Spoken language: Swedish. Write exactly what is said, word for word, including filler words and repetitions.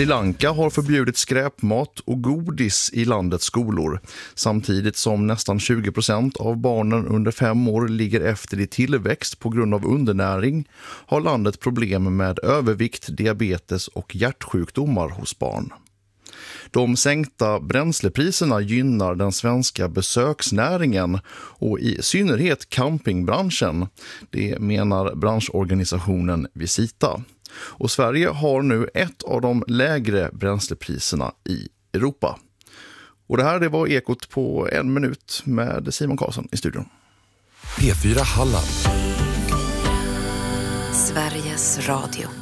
Sri Lanka har förbjudit skräpmat och godis i landets skolor, samtidigt som nästan tjugo procent av barnen under fem år ligger efter i tillväxt på grund av undernäring, har landet problem med övervikt, diabetes och hjärtsjukdomar hos barn. De sänkta bränslepriserna gynnar den svenska besöksnäringen och i synnerhet campingbranschen, det menar branschorganisationen Visita. Och Sverige har nu ett av de lägre bränslepriserna i Europa. Och det här det var Ekot på en minut med Simon Karlsson i studion. P fyra Halland. Sveriges Radio.